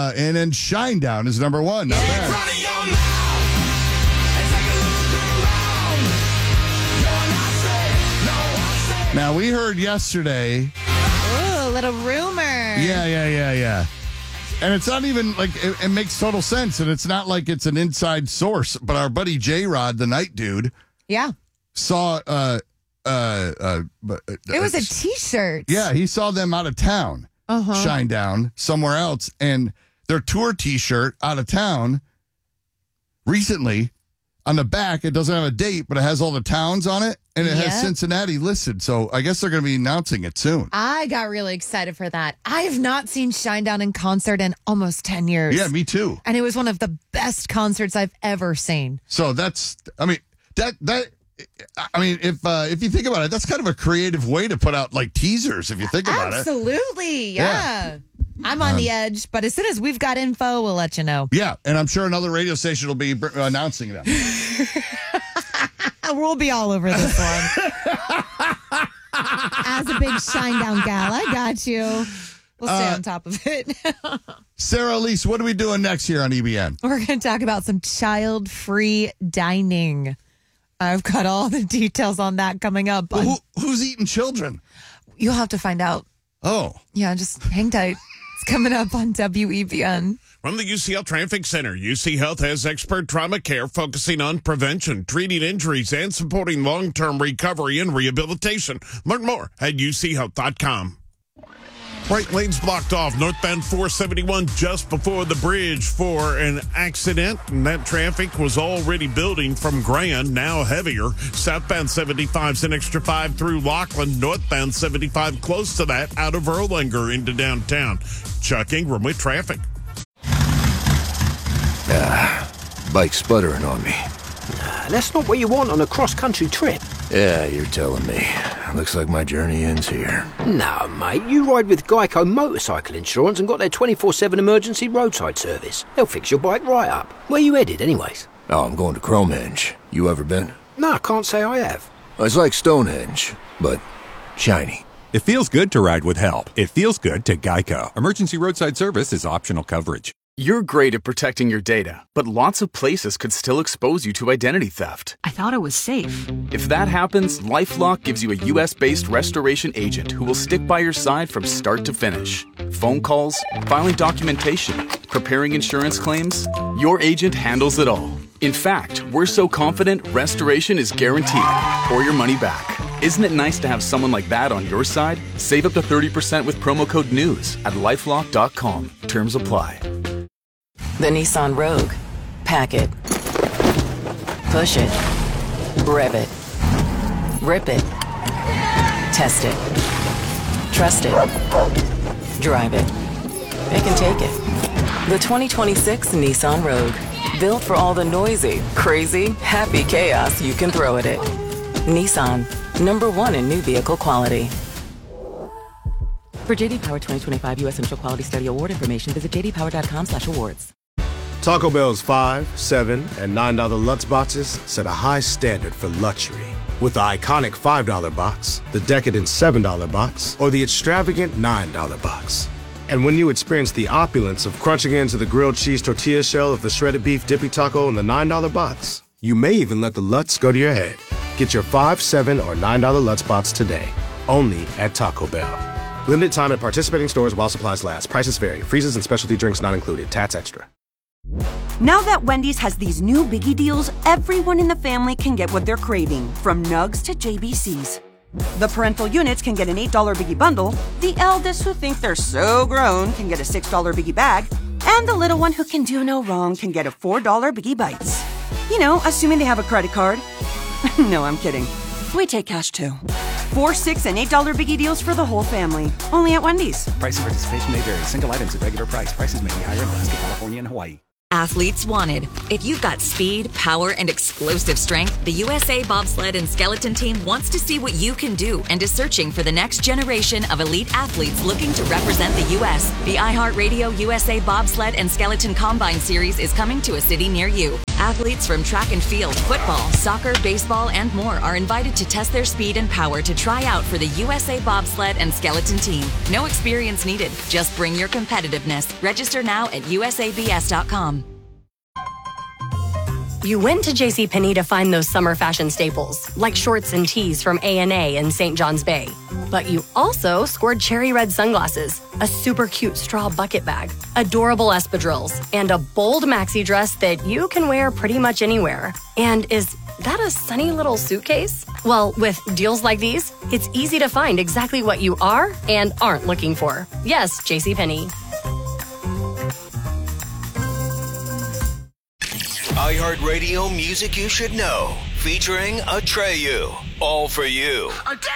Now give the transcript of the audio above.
And then Shinedown is number one. Not bad. Now, we heard yesterday. Ooh, a little rumor. Yeah. And it's not even like it makes total sense. And it's not like it's an inside source. But our buddy J-Rod, the night dude, saw. It was a T-shirt. Yeah, he saw them out of town. Shinedown somewhere else, and their tour T-shirt out of town recently. On the back, it doesn't have a date, but it has all the towns on it, and it has Cincinnati listed. So I guess they're going to be announcing it soon. I got really excited for that. I have not seen Shinedown in concert in almost 10 years. Yeah, me too. And it was one of the best concerts I've ever seen. So that's, if you think about it, that's kind of a creative way to put out like teasers. If you think about it, absolutely, yeah. I'm on the edge, but as soon as we've got info, we'll let you know. Yeah, and I'm sure another radio station will be announcing them. We'll be all over this one. As a big Shinedown gal, I got you. We'll stay on top of it. Sarah Elise, what are we doing next here on EBN? We're going to talk about some child-free dining. I've got all the details on that coming up. Who's eating children? You'll have to find out. Oh. Yeah, just hang tight. It's coming up on WEBN. From the UCL Traffic Center, UC Health has expert trauma care focusing on prevention, treating injuries, and supporting long-term recovery and rehabilitation. Learn more at uchealth.com. Right lanes blocked off, northbound 471 just before the bridge for an accident, and that traffic was already building from Grand, now heavier. Southbound 75's an extra 5 through Lockland, northbound 75 close to that out of Erlanger into downtown. Chuck Ingram with traffic. Bike sputtering on me. That's not what you want on a cross-country trip. Yeah, you're telling me. Looks like my journey ends here. No, mate, you ride with Geico Motorcycle Insurance and got their 24/7 emergency roadside service. They'll fix your bike right up. Where you headed, anyways? Oh, I'm going to Cromehenge. You ever been? No, I can't say I have. It's like Stonehenge, but shiny. It feels good to ride with help. It feels good to Geico. Emergency roadside service is optional coverage. You're great at protecting your data, but lots of places could still expose you to identity theft. I thought it was safe. If that happens, LifeLock gives you a U.S.-based restoration agent who will stick by your side from start to finish. Phone calls, filing documentation, preparing insurance claims, your agent handles it all. In fact, we're so confident restoration is guaranteed or your money back. Isn't it nice to have someone like that on your side? Save up to 30% with promo code NEWS at LifeLock.com. Terms apply. The Nissan Rogue. Pack it. Push it. Rev it. Rip it. Test it. Trust it. Drive it. It can take it. The 2026 Nissan Rogue. Built for all the noisy, crazy, happy chaos you can throw at it. Nissan. #1 in new vehicle quality. For JD Power 2025 U.S. Initial Quality Study Award information, visit jdpower.com/awards. Taco Bell's $5, $7, and $9 Lutz boxes set a high standard for luxury. With the iconic $5 box, the decadent $7 box, or the extravagant $9 box. And when you experience the opulence of crunching into the grilled cheese tortilla shell of the shredded beef dippy taco in the $9 box, you may even let the Lutz go to your head. Get your $5, $7, or $9 Lutz box today, only at Taco Bell. Limited time at participating stores while supplies last. Prices vary. Freezes and specialty drinks not included. Tats extra. Now that Wendy's has these new biggie deals, everyone in the family can get what they're craving, from nugs to JBCs. The parental units can get an $8 biggie bundle, the eldest who think they're so grown can get a $6 biggie bag, and the little one who can do no wrong can get a $4 biggie bites. You know, assuming they have a credit card. No, I'm kidding. We take cash too. 4, 6, and $8 biggie deals for the whole family. Only at Wendy's. Price and participation may vary. Single items at regular price. Prices may be higher in Alaska, California, and Hawaii. Athletes wanted. If you've got speed, power, and explosive strength, the USA Bobsled and Skeleton Team wants to see what you can do and is searching for the next generation of elite athletes looking to represent the U.S. The iHeartRadio USA Bobsled and Skeleton Combine Series is coming to a city near you. Athletes from track and field, football, soccer, baseball, and more are invited to test their speed and power to try out for the USA Bobsled and Skeleton Team. No experience needed. Just bring your competitiveness. Register now at usabs.com. You went to JCPenney to find those summer fashion staples, like shorts and tees from A&A in St. John's Bay. But you also scored cherry red sunglasses, a super cute straw bucket bag, adorable espadrilles, and a bold maxi dress that you can wear pretty much anywhere. And is that a sunny little suitcase? Well, with deals like these, it's easy to find exactly what you are and aren't looking for. Yes, JCPenney. iHeartRadio Music You Should Know, featuring Atreyu. All for you.